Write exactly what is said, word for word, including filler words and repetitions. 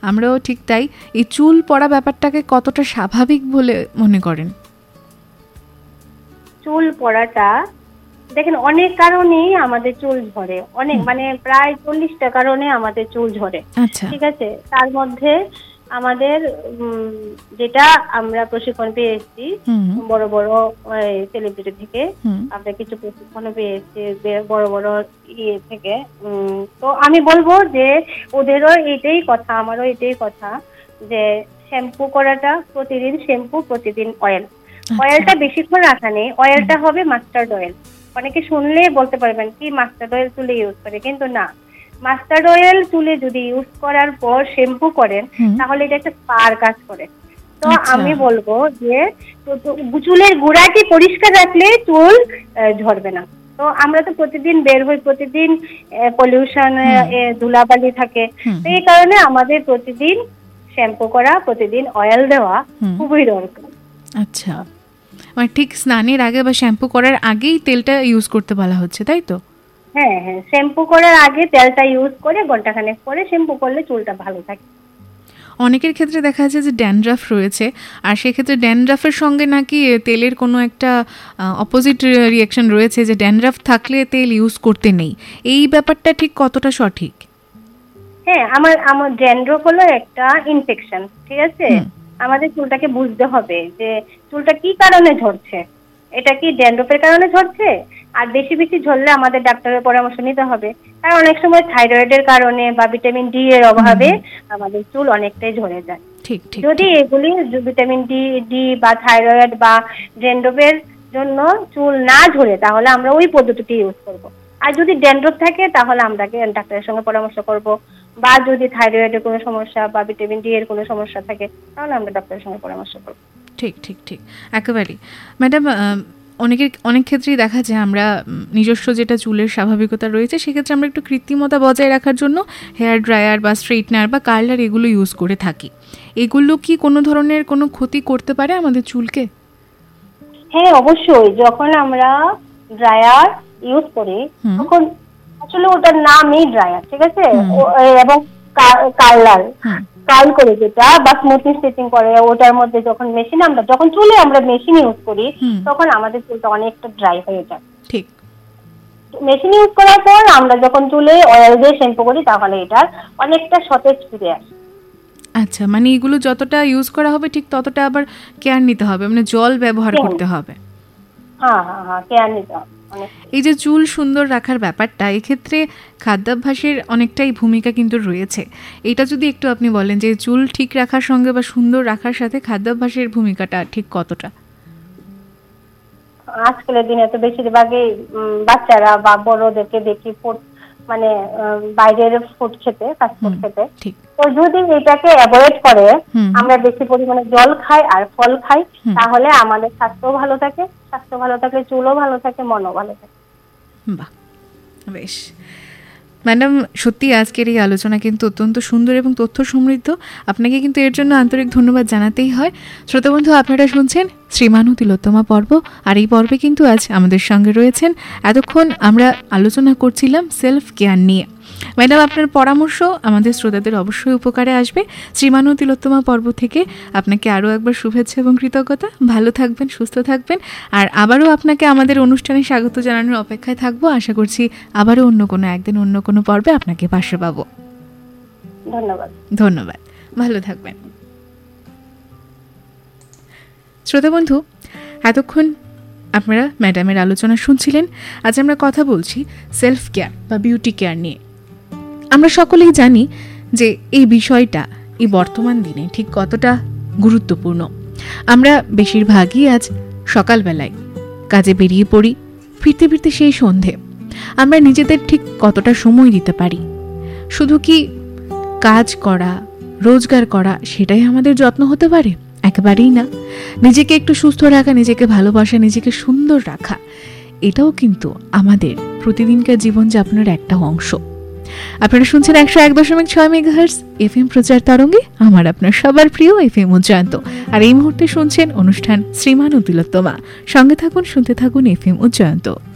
আমরাও ঠিক তাই। এই চুল পড়া ব্যাপারটাকে কতটা স্বাভাবিক বলে মনে করেন? চুল পড়াটা দেখেন অনেক কারণেই আমাদের চুল ঝরে, অনেক মানে প্রায় চল্লিশটা কারণে আমাদের চুল ঝরে। ঠিক আছে, তার মধ্যে আমাদের যেটা আমরা প্রশিক্ষণ পেয়েছি বড় বড় সেলিব্রিটি থেকে, আমরা কিছু প্রশিক্ষণ পেয়েছি বড় বড় ইয়ে থেকে, তো আমি বলবো যে ওদেরও এটাই কথা, আমারও এটাই কথা যে শ্যাম্পু করাটা প্রতিদিন শ্যাম্পু প্রতিদিন অয়েল। অয়েলটা বেশিক্ষণ রাখা নেই, অয়েলটা হবে মাস্টার্ড অয়েল। অনেকে শুনলে বলতে পারবেন কি মাস্টার্ড অয়েল চুলে ইউজ করে, কিন্তু না, মাস্টার্ড অয়েল চুলে যদি ইউজ করার পর শ্যাম্পু করেন তাহলে এটা একটা স্পার কাজ করে। তো আমি বলবো যে চুলের গোড়াটি পরিষ্কার রাখলে চুল ঝরবে না। তো আমরা তো প্রতিদিন বের হই, প্রতিদিন পলিউশন ধুলাবালি থাকে, তো এই কারণে আমাদের প্রতিদিন শ্যাম্পু করা, প্রতিদিন অয়েল দেওয়া খুবই দরকার। আচ্ছা, মানে ঠিক স্নানের আগে বা শ্যাম্পু করার আগেই তেলটা ইউজ করতে বলা হচ্ছে, তাই তো? হ্যাঁ হ্যাঁ, শ্যাম্পু করার আগে তেলটা ইউজ করে ঘন্টাখানেক পরে শ্যাম্পু করলে চুলটা ভালো থাকে। অনেকের ক্ষেত্রে দেখা যাচ্ছে যে ড্যান্ড্রাফ রয়েছে, আর সেক্ষেত্রে ড্যান্ড্রাফের সঙ্গে নাকি তেলের কোনো একটা অপোজিট রিয়াকশন রয়েছে, যে ড্যান্ড্রাফ থাকলে তেল ইউজ করতে নেই। এই ব্যাপারটা ঠিক কতটা সঠিক? হ্যাঁ, আমার আমার ড্যান্ড্রাফ হলো একটা ইনফেকশন, ঠিক আছে? আমাদের চুলটাকে বুঝতে হবে যে চুলটা কি কারণে ঝরছে, এটা কি ড্যান্ড্রাফের কারণে ঝরছে? আর বেশি বেশি ঝরলে আমাদের ডাক্তারের পরামর্শ নিতে হবে, কারণ অনেক সময় থাইরয়েডের কারণে বা ভিটামিন ডি এর অভাবে আমাদের চুল অনেকটাই ঝরে যায়। ঠিক ঠিক। যদি এগুলি ভিটামিন ডি ডি বা থাইরয়েড বা ড্যান্ড্রাফের জন্য চুল না ঝরে তাহলে আমরা ওই পদ্ধতিটি ইউজ করব। আর যদি ড্যান্ড্রাফ থাকে তাহলে আমরা ডাক্তারের সঙ্গে পরামর্শ করব, বা যদি থাইরয়েডের কোনো সমস্যা বা ভিটামিন ডি এর কোনো সমস্যা থাকে তাহলে আমরা ডাক্তারের সঙ্গে পরামর্শ করব। ঠিক ঠিক ঠিক, একেবারেই। ম্যাডাম, অনেকের অনেক ক্ষেত্রেই দেখা যায় আমরা নিজস্ব যেটা চুলের স্বাভাবিকতা রয়েছে সেক্ষেত্রে আমরা একটু কৃত্রিমতা বজায় রাখার জন্য হেয়ার ড্রায়ার বা স্ট্রেটনার বা কার্লার এগুলো ইউজ করে থাকি। এগুলো কি কোনো ধরনের কোনো ক্ষতি করতে পারে আমাদের চুলকে? হ্যাঁ অবশ্যই, যখন আমরা ড্রায়ার ইউজ করি তখন আসলে ওটার নামই ড্রায়ার, ঠিক আছে, এবং কার্লার কার্ল করে যেটা বা স্মুথনিং স্ট্রেচিং করে ওটার মধ্যে যখন মেশিন আমরা যখন চুলে আমরা মেশিন ইউজ করি তখন আমাদের চুলটা অনেকটা ড্রাই হয়ে যায়। ঠিক, মেশিন ইউজ করার পর আমরা যখন চুলে অয়েল দিয়ে শ্যাম্পু করি তাহলে এটার অনেকটা সতেজ ফিরে আসে। আচ্ছা, মানে এগুলো যতটা ইউজ করা হবে ঠিক ততটা আবার কেয়ার নিতে হবে, মানে জল ব্যবহার করতে হবে। হ্যাঁ হ্যাঁ হ্যাঁ, কেয়ার নিতে হবে। এই যে চুল সুন্দর রাখার ব্যাপারটা, এক্ষেত্রে খাদ্যাভ্যাসের অনেকটাই ভূমিকা কিন্তু রয়েছে। এটা যদি একটু আপনি বলেন যে চুল ঠিক রাখার সঙ্গে বা সুন্দর রাখার সাথে খাদ্যাভ্যাসের ভূমিকাটা ঠিক কতটা? আজকালের দিনে তো বেশিরভাগই বাচ্চারা বা বড়দেরকে দেখি মানে বাইরের ফুড খেতে, ফাস্ট ফুড খেতে। তো যদি এটাকে অ্যাভয়েড করে আমরা বেশি পরিমাণে জল খাই আর ফল খাই তাহলে আমাদের স্বাস্থ্য ভালো থাকে, স্বাস্থ্য ভালো থাকলে চুলও ভালো থাকে, মনও ভালো থাকে। বাহ, বেশ। ম্যাডাম, সত্যি আজকের এই আলোচনা কিন্তু অত্যন্ত সুন্দর এবং তথ্য সমৃদ্ধ। আপনাকে কিন্তু এর জন্য আন্তরিক ধন্যবাদ জানাতেই হয়। শ্রোতা বন্ধু, আপনারা শুনছেন শ্রীমানু তিলোত্তমা পর্ব, আর এই পর্বে কিন্তু আজ আমাদের সঙ্গে রয়েছেন, এতক্ষণ আমরা আলোচনা করছিলাম সেলফ কেয়ার নিয়ে। ম্যাডাম, আপনার পরামর্শ আমাদের শ্রোতাদের অবশ্যই উপকারে আসবে। শ্রীমানু তিলোত্তমা পর্ব থেকে আপনাকে আরও একবার শুভেচ্ছা এবং কৃতজ্ঞতা। ভালো থাকবেন, সুস্থ থাকবেন, আর আবারও আপনাকে আমাদের অনুষ্ঠানে স্বাগত জানানোর অপেক্ষায় থাকবো। আশা করছি আবারও অন্য কোনো একদিন অন্য কোনো পর্বে আপনাকে পাশে পাবো। ধন্যবাদ। ধন্যবাদ, ভালো থাকবেন। শ্রোতা বন্ধু, এতক্ষণ আপনারা ম্যাডামের আলোচনা শুনছিলেন। আজ আমরা কথা বলছি সেলফ কেয়ার বা বিউটি কেয়ার নিয়ে। আমরা সকলেই জানি যে এই বিষয়টা এই বর্তমান দিনে ঠিক কতটা গুরুত্বপূর্ণ। আমরা বেশিরভাগই আজ সকালবেলায় কাজে বেরিয়ে পড়ি, ফিরতে ফিরতে সেই সন্ধে। আমরা নিজেদের ঠিক কতটা সময় দিতে পারি? শুধু কি কাজ করা, রোজগার করা সেটাই আমাদের যত্ন হতে পারে? একেবারেই না। নিজেকে একটু সুস্থ রাখা, নিজেকে ভালোবাসা, নিজেকে সুন্দর রাখা, এটাও কিন্তু আমাদের প্রতিদিনকার জীবনযাপনের একটা অংশ। আপনারা শুনছেন একশো এক দশমিক ছয় মেগাহার্টজ এফ এম প্রচার তরঙ্গে, আমার আপনার সবার প্রিয় এফ এম উজ্জয়ন্ত। আর এই মুহূর্তে শুনছেন অনুষ্ঠান শ্রীমানু তিলোত্তমা। সঙ্গে থাকুন, শুনতে থাকুন এফ এম উজ্জয়ন্ত।